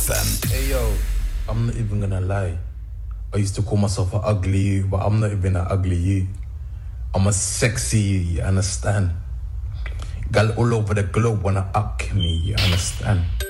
FM. Hey yo, I'm not even gonna lie. I used to call myself an ugly you, but I'm not even an ugly you. I'm a sexy you, you understand? Gal all over the globe wanna up me, you understand?